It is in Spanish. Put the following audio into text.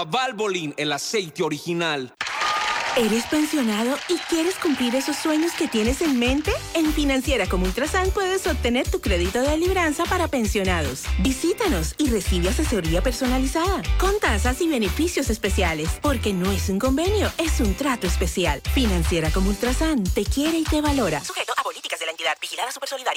Valvoline, el aceite original. ¿Eres pensionado y quieres cumplir esos sueños que tienes en mente? En Financiera como Ultrasan puedes obtener tu crédito de libranza para pensionados. Visítanos y recibe asesoría personalizada, con tasas y beneficios especiales, porque no es un convenio, es un trato especial. Financiera como Ultrasan te quiere y te valora. Sujeto a políticas de la entidad. Vigilada Supersolidaria.